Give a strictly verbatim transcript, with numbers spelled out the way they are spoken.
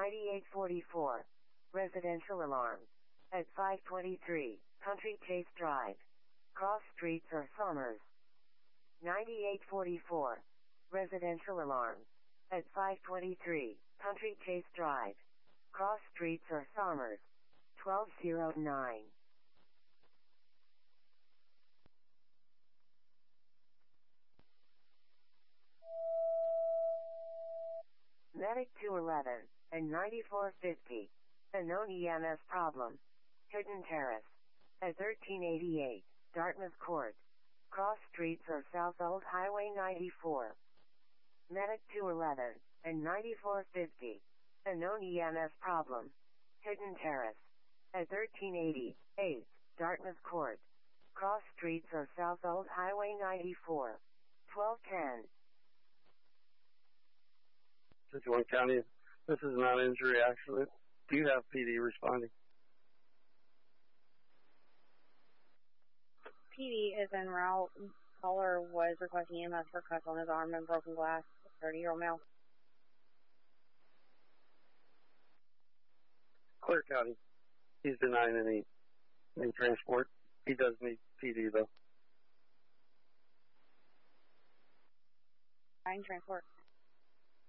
ninety-eight forty-four. Residential alarm. At five twenty-three, Country Chase Drive. Cross Streets or Somers. ninety-eight forty-four. Residential alarm. At five twenty-three, Country Chase Drive. Cross Streets or Somers. twelve oh nine. Medic two eleven and ninety-four fifty. A known E M S problem. Hidden Terrace. At thirteen eighty-eight, Dartmouth Court. Cross Streets or South Old Highway ninety-four. Medic two eleven and ninety-four fifty. A known E M S problem. Hidden Terrace. At thirteen eighty-eight, Dartmouth Court. Cross Streets or South Old Highway ninety-four. twelve ten. Situate County, this is not an injury accident. Do you have P D responding? P D is en route. Caller was requesting E M S for cuts on his arm and broken glass. thirty-year-old male. Clear County, he's denying any, any transport. He does need P D though. Nine transport.